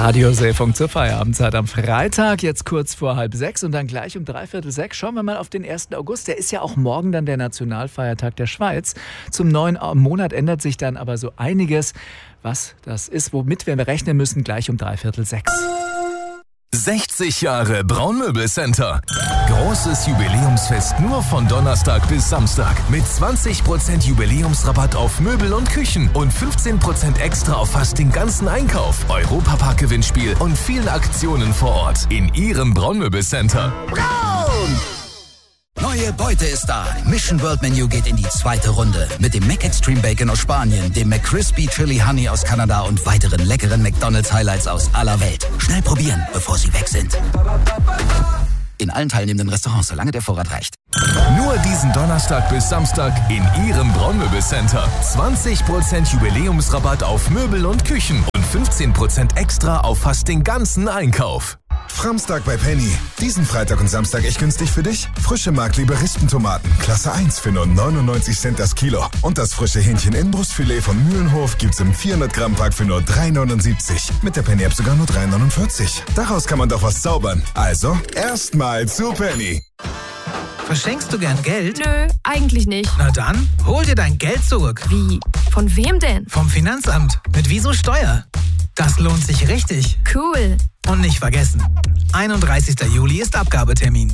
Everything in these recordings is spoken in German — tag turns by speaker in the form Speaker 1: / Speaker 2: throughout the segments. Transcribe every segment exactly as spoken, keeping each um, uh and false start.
Speaker 1: Radiosendung zur Feierabendzeit am Freitag, jetzt kurz vor halb sechs und dann gleich um dreiviertel sechs. Schauen wir mal auf den ersten August. Der ist ja auch morgen dann der Nationalfeiertag der Schweiz. Zum neuen Monat ändert sich dann aber so einiges. Was das ist, womit wir rechnen müssen, gleich um dreiviertel sechs.
Speaker 2: sechzig Jahre Braunmöbelcenter. Großes Jubiläumsfest nur von Donnerstag bis Samstag. Mit zwanzig Prozent Jubiläumsrabatt auf Möbel und Küchen und fünfzehn Prozent extra auf fast den ganzen Einkauf. Europapark-Gewinnspiel und vielen Aktionen vor Ort. In Ihrem Braunmöbelcenter.
Speaker 3: Braun! Neue Beute ist da. Mission World Menu geht in die zweite Runde. Mit dem Mac Extreme Bacon aus Spanien, dem McCrispy Chili Honey aus Kanada und weiteren leckeren McDonald's Highlights aus aller Welt. Schnell probieren, bevor sie weg sind. In allen teilnehmenden Restaurants, solange der Vorrat reicht.
Speaker 2: Nur diesen Donnerstag bis Samstag in Ihrem Braunmöbelcenter. zwanzig Prozent Jubiläumsrabatt auf Möbel und Küchen und fünfzehn Prozent extra auf fast den ganzen Einkauf.
Speaker 4: Framstag bei Penny. Diesen Freitag und Samstag echt günstig für dich? Frische Mark-Liberistentomaten, Klasse eins für nur neunundneunzig Cent das Kilo. Und das frische Hähnchen-Inbrustfilet von Mühlenhof gibt's im vierhundert Gramm Pack für nur drei neunundsiebzig. Mit der Penny-App sogar nur drei neunundvierzig. Daraus kann man doch was zaubern. Also, erstmal zu Penny.
Speaker 5: Verschenkst du gern Geld?
Speaker 6: Nö, eigentlich nicht.
Speaker 5: Na dann, hol dir dein Geld zurück.
Speaker 6: Wie? Von wem denn?
Speaker 5: Vom Finanzamt. Mit Wieso Steuer. Das lohnt sich richtig.
Speaker 6: Cool.
Speaker 5: Und nicht vergessen, einunddreißigster Juli ist Abgabetermin.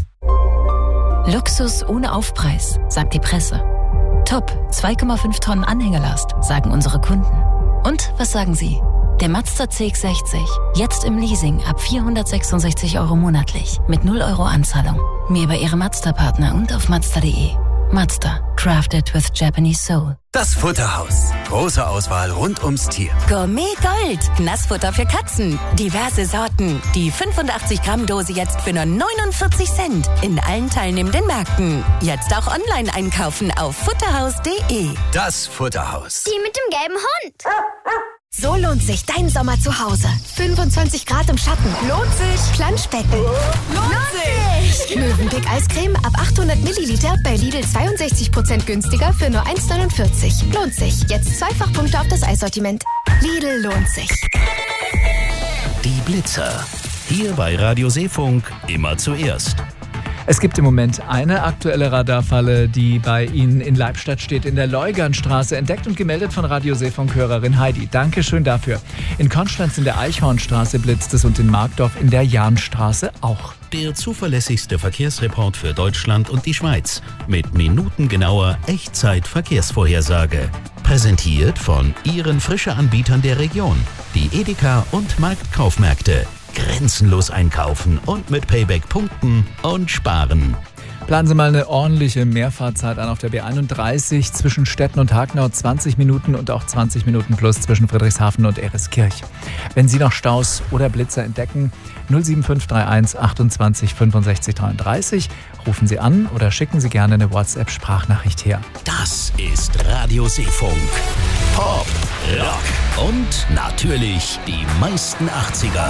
Speaker 7: Luxus ohne Aufpreis, sagt die Presse. Top, zwei Komma fünf Tonnen Anhängelast, sagen unsere Kunden. Und was sagen Sie? Der Mazda C X sechzig, jetzt im Leasing ab vierhundertsechsundsechzig Euro monatlich, mit null Euro Anzahlung. Mehr über Ihre Mazda-Partner und auf mazda punkt de. Mazda, crafted with Japanese soul.
Speaker 8: Das Futterhaus. Große Auswahl rund ums Tier.
Speaker 9: Gourmet Gold. Nassfutter für Katzen. Diverse Sorten. Die fünfundachtzig Gramm Dose jetzt für nur neunundvierzig Cent. In allen teilnehmenden Märkten. Jetzt auch online einkaufen auf futterhaus punkt de.
Speaker 8: Das Futterhaus.
Speaker 10: Die mit dem gelben Hund.
Speaker 11: So lohnt sich dein Sommer zu Hause. fünfundzwanzig Grad im Schatten. Lohnt sich. Planschbecken.
Speaker 10: Lohnt, lohnt sich.
Speaker 11: Mövenpick Eiscreme ab achthundert Milliliter bei Lidl zweiundsechzig Prozent günstiger für nur eins neunundvierzig. Lohnt sich. Jetzt Zweifachpunkte auf das Eissortiment. Lidl lohnt sich.
Speaker 12: Die Blitzer. Hier bei Radiosendung immer zuerst.
Speaker 1: Es gibt im Moment eine aktuelle Radarfalle, die bei Ihnen in Leibstadt steht, in der Leugernstraße, entdeckt und gemeldet von Radiosendung-Hörerin Heidi. Dankeschön dafür. In Konstanz in der Eichhornstraße blitzt es und in Markdorf in der Jahnstraße auch.
Speaker 12: Der zuverlässigste Verkehrsreport für Deutschland und die Schweiz mit minutengenauer Echtzeit-Verkehrsvorhersage. Präsentiert von Ihren Frische-Anbietern der Region, die Edeka und Marktkaufmärkte. Grenzenlos einkaufen und mit Payback punkten und sparen.
Speaker 1: Planen Sie mal eine ordentliche Mehrfahrzeit an auf der B einunddreißig zwischen Stetten und Hagenau, zwanzig Minuten und auch zwanzig Minuten plus zwischen Friedrichshafen und Ereskirch. Wenn Sie noch Staus oder Blitzer entdecken, null sieben fünf drei eins achtundzwanzig fünfundsechzig dreiunddreißig, rufen Sie an oder schicken Sie gerne eine WhatsApp-Sprachnachricht her.
Speaker 12: Das ist Radiosendung. Pop, Rock und natürlich die meisten achtziger.